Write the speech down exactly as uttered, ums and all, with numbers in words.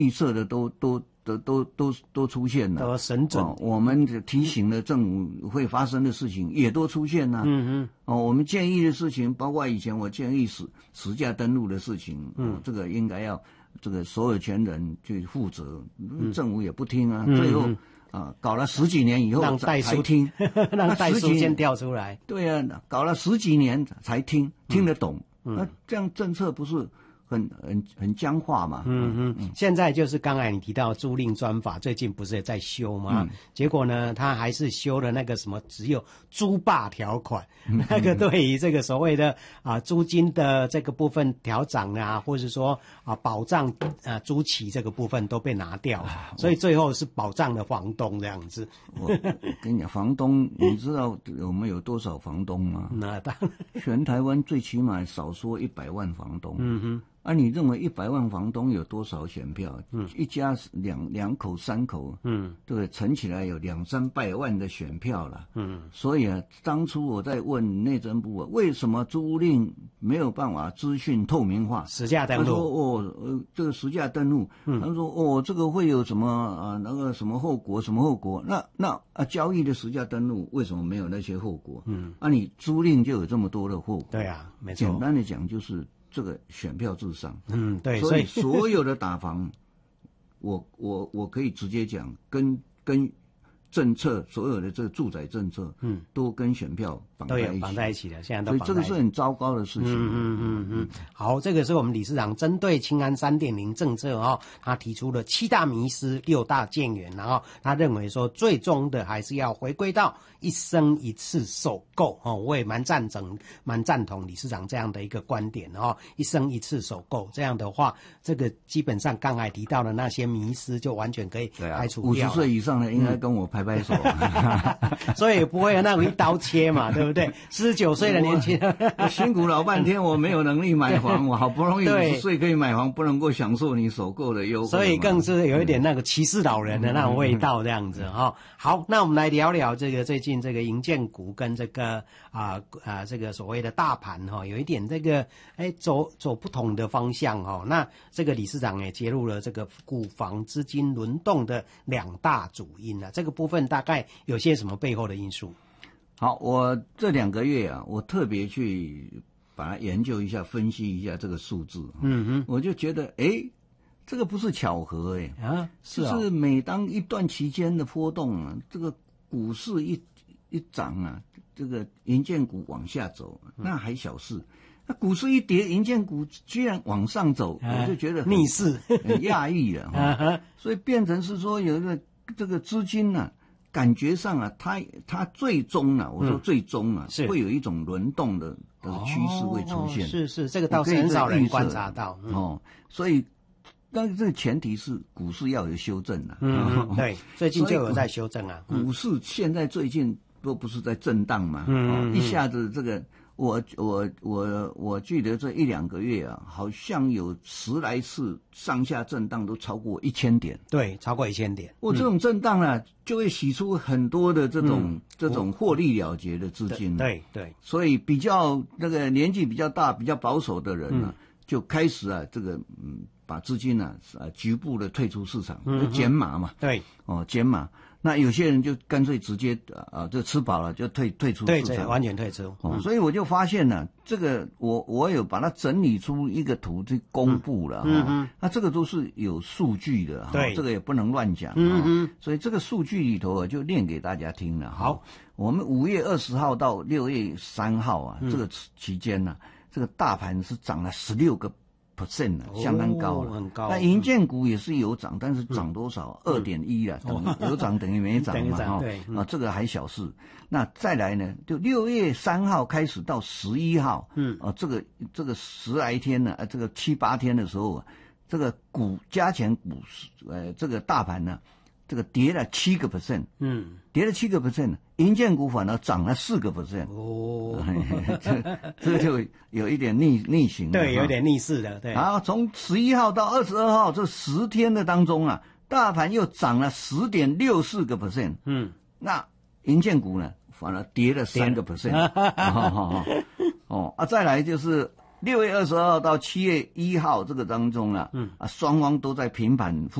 预测的都都都都都都出现了， 都神准、 哦。我们提醒了政府会发生的事情也都出现了。 嗯嗯。 哦，我们建议的事情，包括以前我建议实实价登录的事情，嗯，这个应该要这个所有权人去负责，嗯、政府也不听啊，嗯、最后。啊，搞了十几年以后才听， 让代书先调出来。 对啊，搞了十几年才听，听得懂。嗯、那这样政策不是很很很僵化嘛？ 嗯嗯。现在就是刚才你提到租赁专法，最近不是也在修吗？嗯、结果呢，他还是修了那个什么，只有租霸条款，嗯、那个对于这个所谓的啊租金的这个部分调涨啊，或者说啊保障啊租期这个部分都被拿掉，所以最后是保障了房东这样子。 我跟你讲，房东，你知道我们有多少房东吗？ 那当然， 全台湾最起码少说一百万房东。 嗯哼。 啊，你认为一百万房东有多少选票？嗯，一家两两口三口，嗯，这个乘起来有两三百万的选票了。嗯，所以啊，当初我在问内政部啊，为什么租赁没有办法资讯透明化？ 实价登录。 他说哦，呃，这个实价登录，嗯，他说哦，这个会有什么啊？那个什么后果？什么后果？那那啊，交易的实价登录为什么没有那些后果？嗯，啊，你租赁就有这么多的后果。 对啊，没错。 简单的讲就是。这个选票至上， 嗯，对， 所以所有的打房，我我我可以直接讲，跟跟政策所有的这个住宅政策，嗯，都跟选票绑在一起， 绑在一起的，现在都绑在一起， 所以这个是很糟糕的事情。 嗯嗯嗯嗯。好，这个是我们理事长针对青安 三点零 政策哦，他提出了七大迷思、六大建言，然后他认为说，最终的还是要回归到一生一次首购哦，我也蛮赞成、蛮赞同理事长这样的一个观点哦，一生一次首购这样的话，这个基本上刚才提到的那些迷思就完全可以排除掉。 五十岁以上的应该跟我拍拍手， 嗯、所以不会有那种一刀切嘛，对不对？四十九岁的年轻人， 我辛苦老半天，我没有能力买房，我好不容易五十岁可以买房，不能够享受你首购的优惠， 所以更是有一点那个歧视老人的那种味道，这样子哈、哦。好，那我们来聊聊这个最近这个营建股跟这个啊啊、呃呃、这个所谓的大盘哈、哦，有一点这个哎走走不同的方向哈、哦。那这个理事长也揭露了这个股房资金轮动的两大主因啊，这个部分大概有些什么背后的因素？ 好，我这两个月啊，我特别去把它研究一下、分析一下这个数字。嗯哼，我就觉得，哎，这个不是巧合，哎啊，是啊，就是每当一段期间的波动啊，这个股市一一涨啊，这个营建股往下走，那还小事。那股市一跌，营建股居然往上走，啊、我就觉得逆势， 很讶异了。啊、所以变成是说，有一个这个资金呢、啊。感觉上啊，它它最终啊，我说最终啊，嗯、会有一种轮动的的趋势会出现。 哦、是是，这个倒是很少人观察到、嗯、 哦。所以，但是这个前提是股市要有修正啊。 嗯，哦、对，最近就有在修正啊。 股市现在最近都不是在震荡嘛，嗯、哦，一下子这个。我我我我记得这一两个月啊，好像有十来次上下震荡都超过一千点。 对，超过一千点。 我、哦嗯、这种震荡呢、啊，就会洗出很多的这种、嗯、这种获利了结的资金。 对 对, 对。 所以比较那个年纪比较大、比较保守的人呢、啊，嗯、就开始啊，这个嗯，把资金呢啊局部的退出市场，就减码嘛。 对。 哦，减码。那有些人就干脆直接啊，就吃饱了就退退出市场， 对，完全退出。 哦，所以我就发现呢，这个我我有把它整理出一个图去公布了哈、嗯嗯。那这个都是有数据的哈，这个也不能乱讲。嗯嗯。所以这个数据里头就念给大家听了。好，我们五月二十号到六月三号啊，嗯、这个期间呢、啊，这个大盘是涨了十六个。percent 了，相当高了， 哦、很高。 那营建股也是有涨，但是涨多少？二点一啊，等于有涨等于没涨嘛，哈、 对嗯、 啊，这个还小事。那再来呢，就六月三号开始到十一号，嗯，啊，这个这个十来天呢，啊，这个七八天的时候啊，这个股加权股市，呃，这个大盘呢。这个跌了七个 percent， 嗯，跌了七个 percent， 营建股反而涨了四个 percent， 哦，这这个就有一点逆逆行了， 对，有点逆势的，对。 然后从十一号到二十二号这十天的当中啊，大盘又涨了十点六四个 percent， 嗯，那营建股呢反而跌了三个 percent， 哦哦啊，再来就是六月二十二号到七月一号这个当中啊，嗯啊，双方都在平反